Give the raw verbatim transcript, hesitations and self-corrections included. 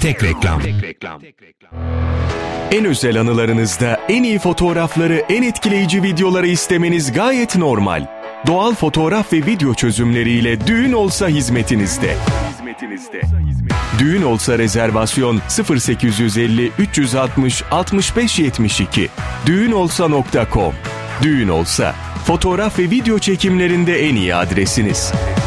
Tek reklam. En özel anılarınızda en iyi fotoğrafları, en etkileyici videoları istemeniz gayet normal. Doğal fotoğraf ve video çözümleriyle Düğün Olsa hizmetinizde. Düğün Olsa rezervasyon sıfır sekiz yüz elli üç altmış altmış beş yetmiş iki düğünolsa nokta com. Düğün Olsa, fotoğraf ve video çekimlerinde en iyi adresiniz.